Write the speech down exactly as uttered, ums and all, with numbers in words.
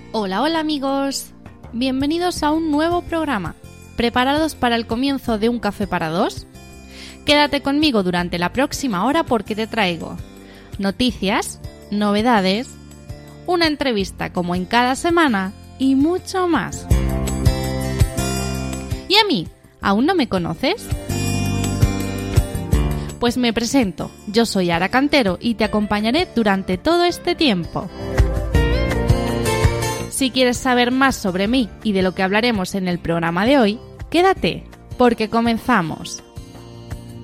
Hola, hola amigos, bienvenidos a un nuevo programa. ¿Preparados para el comienzo de Un Café para Dos? Quédate conmigo durante la próxima hora porque te traigo noticias, novedades, una entrevista como en cada semana y mucho más. ¿Y a mí? ¿Aún no me conoces? Pues me presento, yo soy Ara Cantero y te acompañaré durante todo este tiempo. Si quieres saber más sobre mí y de lo que hablaremos en el programa de hoy, quédate, porque comenzamos.